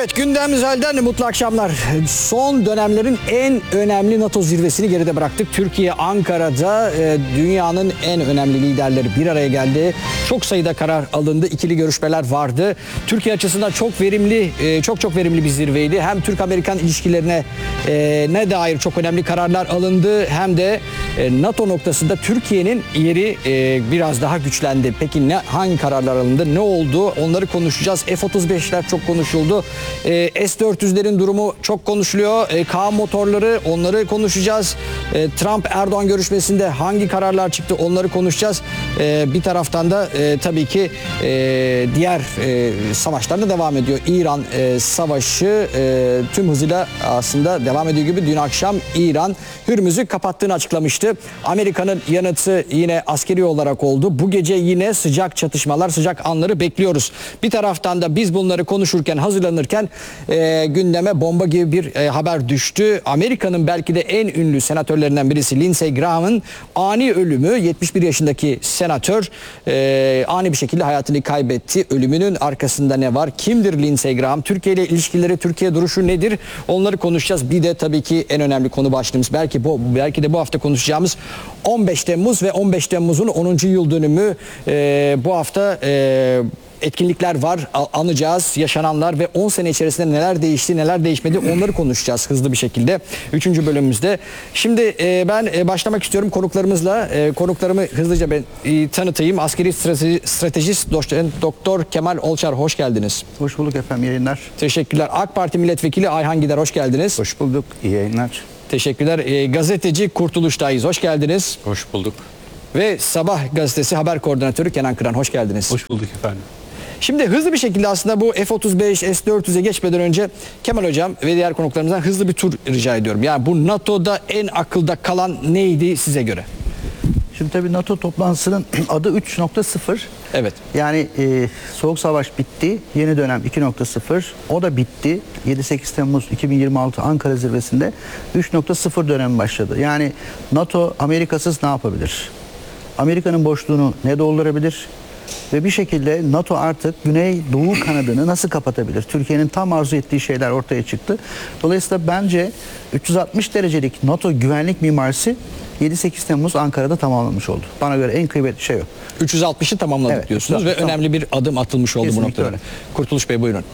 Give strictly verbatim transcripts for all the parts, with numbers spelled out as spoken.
Evet, Gündem Özel'den mutlu akşamlar. Son dönemlerin en önemli NATO zirvesini geride bıraktık. Türkiye Ankara'da e, dünyanın en önemli liderleri bir araya geldi. Çok sayıda karar alındı. İkili görüşmeler vardı. Türkiye açısından çok verimli, e, çok çok verimli bir zirveydi. Hem Türk-Amerikan ilişkilerine e, ne dair çok önemli kararlar alındı. Hem de e, NATO noktasında Türkiye'nin yeri e, biraz daha güçlendi. Peki ne hangi kararlar alındı? Ne oldu? Onları konuşacağız. F otuz beşler çok konuşuldu. E, S dört yüzlerin durumu çok konuşuluyor. E, K motorları, onları konuşacağız. E, Trump-Erdoğan görüşmesinde hangi kararlar çıktı, onları konuşacağız. E, bir taraftan da e, tabii ki e, diğer e, savaşlar da devam ediyor. İran e, savaşı e, tüm hızıyla aslında devam ediyor gibi. Dün akşam İran Hürmüz'ü kapattığını açıklamıştı. Amerika'nın yanıtı yine askeri olarak oldu. Bu gece yine sıcak çatışmalar, sıcak anları bekliyoruz. Bir taraftan da biz bunları konuşurken, hazırlanırken e, gündeme bomba gibi bir e, haber düştü. Amerika'nın belki de en ünlü senatörlerinden birisi Lindsey Graham'ın ani ölümü. yetmiş bir yaşındaki senatör e, ani bir şekilde hayatını kaybetti. Ölümünün arkasında ne var? Kimdir Lindsey Graham? Türkiye ile ilişkileri, Türkiye duruşu nedir? Onları konuşacağız. Bir de tabii ki en önemli konu başlığımız, belki bu belki de bu hafta konuşacağımız on beş Temmuz ve on beş Temmuz'un onuncu yıl dönümü. E, bu hafta e, etkinlikler var, anacağız, yaşananlar ve on sene içerisinde neler değişti, neler değişmedi, onları konuşacağız hızlı bir şekilde üçüncü bölümümüzde. Şimdi e, ben e, başlamak istiyorum konuklarımızla. E, konuklarımı hızlıca ben e, tanıtayım. Askeri strateji, stratejist Doktor Kemal Olçar, hoş geldiniz. Hoş bulduk efendim, yayınlar. Teşekkürler. AK Parti Milletvekili Ayhan Gider, hoş geldiniz. Hoş bulduk, iyi yayınlar. Teşekkürler. E, gazeteci Kurtuluş Tayiz, hoş geldiniz. Hoş bulduk. Ve Sabah gazetesi haber koordinatörü Kenan Kıran, hoş geldiniz. Hoş bulduk efendim. Şimdi hızlı bir şekilde aslında bu F otuz beş, S dört yüze geçmeden önce Kemal Hocam ve diğer konuklarımızdan hızlı bir tur rica ediyorum. Yani bu NATO'da en akılda kalan neydi size göre? Şimdi tabii NATO toplantısının adı üç nokta sıfır. Evet. Yani e, Soğuk Savaş bitti, yeni dönem iki nokta sıfır. O da bitti. yedi sekiz Temmuz iki bin yirmi altı Ankara zirvesinde üç nokta sıfır dönemi başladı. Yani NATO Amerikasız ne yapabilir? Amerika'nın boşluğunu ne doldurabilir? Ve bir şekilde NATO artık Güney-Doğu kanadını nasıl kapatabilir? Türkiye'nin tam arzu ettiği şeyler ortaya çıktı. Dolayısıyla bence üç yüz altmış derecelik NATO güvenlik mimarisi yedi sekiz Temmuz Ankara'da tamamlanmış oldu. Bana göre en kıymetli şey o. üç yüz altmışı tamamladık Evet, diyorsunuz ve tamam. önemli bir adım atılmış oldu. Kesinlikle bu noktada. öyle. Kurtuluş Bey, buyurun.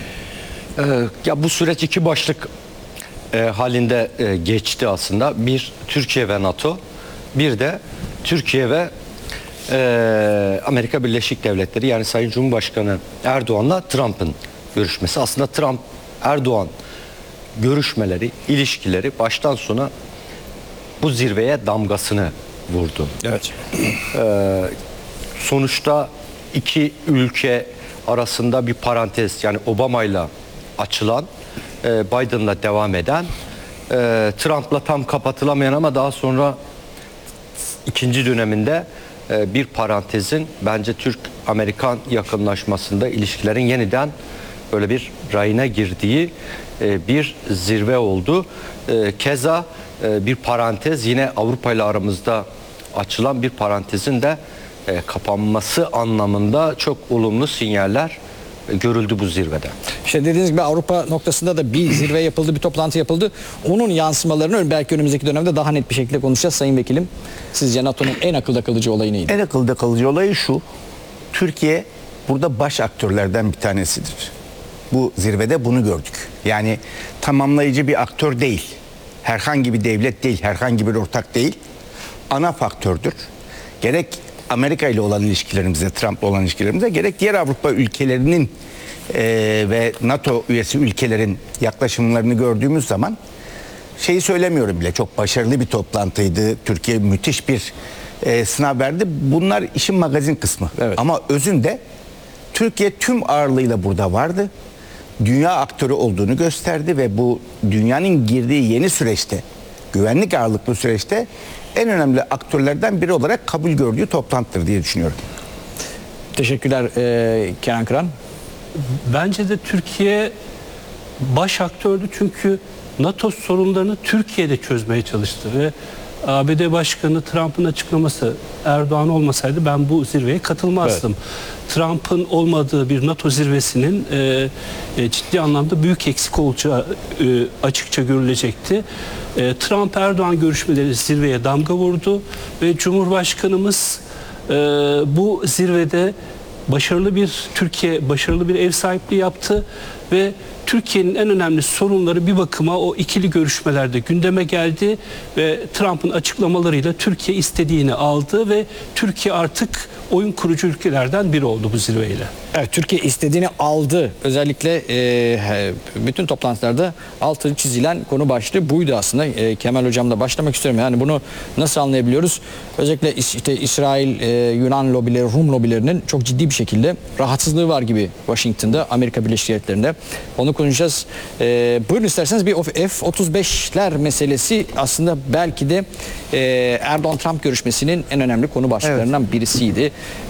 Ee, ya bu süreç iki başlık e, halinde e, geçti aslında. Bir, Türkiye ve NATO. Bir de Türkiye ve e, Amerika Birleşik Devletleri, yani Sayın Cumhurbaşkanı Erdoğan'la Trump'ın görüşmesi. Aslında Trump-Erdoğan görüşmeleri, ilişkileri baştan sona bu zirveye damgasını vurdu. Evet. Ee, sonuçta iki ülke arasında bir parantez, yani Obama'yla açılan, e, Biden'la devam eden, e, Trump'la tam kapatılamayan ama daha sonra ikinci döneminde e, bir parantezin bence Türk-Amerikan yakınlaşmasında ilişkilerin yeniden böyle bir rayına girdiği e, bir zirve oldu. E, keza e, bir parantez, yine Avrupa ile aramızda açılan bir parantezin de e, kapanması anlamında çok olumlu sinyaller e, görüldü bu zirvede. İşte dediğiniz gibi Avrupa noktasında da bir zirve yapıldı, bir toplantı yapıldı. Onun yansımalarını belki önümüzdeki dönemde daha net bir şekilde konuşacağız. Sayın Vekilim, sizce NATO'nun en akılda kalıcı olayı neydi? En akılda kalıcı olayı şu: Türkiye burada baş aktörlerden bir tanesidir. Bu zirvede bunu gördük. Yani tamamlayıcı bir aktör değil. Herhangi bir devlet değil, herhangi bir ortak değil. Ana faktördür. Gerek Amerika ile olan ilişkilerimizde, Trump'la olan ilişkilerimizde, gerek diğer Avrupa ülkelerinin e, ve NATO üyesi ülkelerin yaklaşımlarını gördüğümüz zaman şeyi söylemiyorum bile, çok başarılı bir toplantıydı. Türkiye müthiş bir e, sınav verdi. Bunlar işin magazin kısmı. Evet. Ama özünde Türkiye tüm ağırlığıyla burada vardı. Dünya aktörü olduğunu gösterdi ve bu dünyanın girdiği yeni süreçte, güvenlik ağırlıklı süreçte en önemli aktörlerden biri olarak kabul gördüğü toplantıdır diye düşünüyorum. Teşekkürler e, Kenan Kıran. Bence de Türkiye baş aktördü, çünkü NATO sorunlarını Türkiye'de çözmeye çalıştı ve A B D Başkanı Trump'ın açıklaması Erdoğan olmasaydı ben bu zirveye katılmazdım. Trump'ın olmadığı bir NATO zirvesinin e, e, ciddi anlamda büyük eksik olacağı e, açıkça görülecekti. E, Trump-Erdoğan görüşmeleri zirveye damga vurdu ve Cumhurbaşkanımız e, bu zirvede başarılı bir Türkiye başarılı bir ev sahipliği yaptı ve Türkiye'nin en önemli sorunları bir bakıma o ikili görüşmelerde gündeme geldi ve Trump'ın açıklamalarıyla Türkiye istediğini aldı ve Türkiye artık oyun kurucu ülkelerden biri oldu bu zirveyle. Evet, Türkiye istediğini aldı. Özellikle e, bütün toplantılarda altı çizilen konu başlığı buydu aslında. E, Kemal Hocam'la başlamak istiyorum. Yani bunu nasıl anlayabiliyoruz? Özellikle işte İsrail, e, Yunan lobileri, Rum lobilerinin çok ciddi bir şekilde rahatsızlığı var gibi Washington'da, Amerika Birleşik Devletleri'nde. Onu konuşacağız. E, buyurun isterseniz bir F otuz beşler meselesi aslında belki de e, Erdoğan-Trump görüşmesinin en önemli konu başlıklarından evet. birisiydi.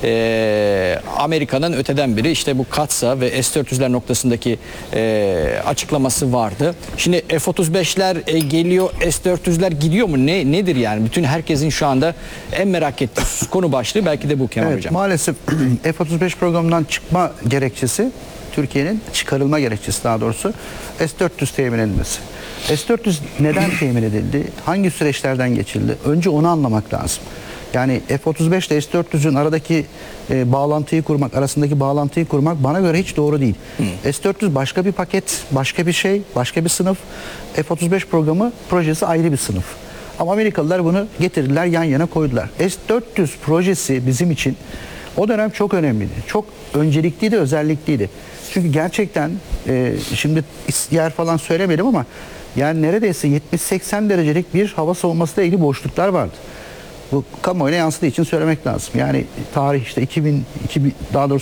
E, Amerika'nın öteden biri işte bu Katsa ve S dört yüzler noktasındaki e, açıklaması vardı. Şimdi F otuz beşler e, geliyor, S dört yüzler gidiyor mu? Ne nedir yani? Bütün herkesin şu anda en merak ettiği konu başlığı belki de bu Kemal evet, Hocam. Maalesef F otuz beş programından çıkma gerekçesi, Türkiye'nin çıkarılma gerekçesi daha doğrusu S dört yüz temin edilmesi. S dört yüz neden temin edildi? Hangi süreçlerden geçildi? Önce onu anlamak lazım. Yani F otuz beş ile S dört yüzün aradaki e, bağlantıyı kurmak, arasındaki bağlantıyı kurmak bana göre hiç doğru değil. Hmm. S dört yüz başka bir paket, başka bir şey, başka bir sınıf. F otuz beş programı, projesi ayrı bir sınıf. Ama Amerikalılar bunu getirdiler, yan yana koydular. S dört yüz projesi bizim için o dönem çok önemliydi. Çok öncelikliydi, özellikliydi. Çünkü gerçekten e, şimdi yer falan söylemedim ama yani neredeyse yetmiş seksen derecelik bir hava savunmasıyla ilgili boşluklar vardı. Bu kamuoyuna yansıdığı için söylemek lazım. Yani tarih işte iki bin, iki bin daha doğrusu